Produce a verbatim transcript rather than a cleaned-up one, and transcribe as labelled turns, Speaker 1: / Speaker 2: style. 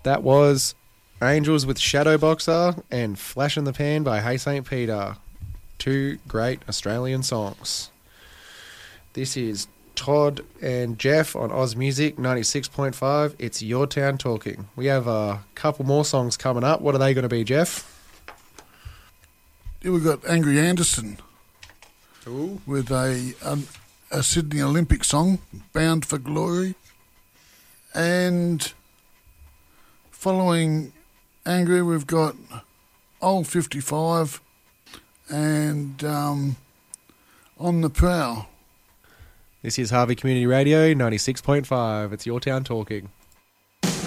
Speaker 1: That was Angels with Shadowboxer and Flash in the Pan by Hey Saint Peter. Two great Australian songs. This is Todd and Jeff on Oz Music ninety-six point five. It's Your Town Talking. We have a couple more songs coming up. What are they going to be, Jeff?
Speaker 2: Here we've got Angry Anderson.
Speaker 1: Ooh.
Speaker 2: With a, a a Sydney Olympic song, Bound for Glory. And following Angry, we've got Old fifty-five and um, On the Prowl.
Speaker 1: This is Harvey Community Radio ninety-six point five. It's Your Town Talking.